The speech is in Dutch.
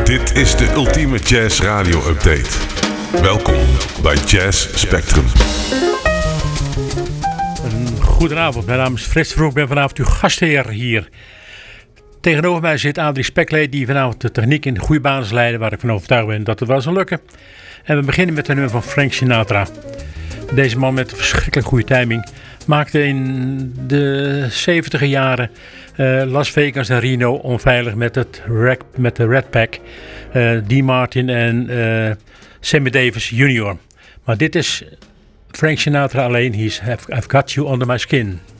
Dit is de ultieme jazz radio update. Welkom bij Jazz Spectrum. Goedenavond, mijn naam is Frits Vroeg. Ik ben vanavond uw gastheer hier. Tegenover mij zit Adrie Speklee, die vanavond de techniek in de goede banen zal leiden, waar ik van overtuigd ben dat het wel zal lukken. En we beginnen met een nummer van Frank Sinatra. Deze man met verschrikkelijk goede timing maakte in de 70e jaren Las Vegas en Reno onveilig met de Red Pack, Dean Martin en Sammy Davis Jr. Maar dit is Frank Sinatra alleen. I've got you under my skin.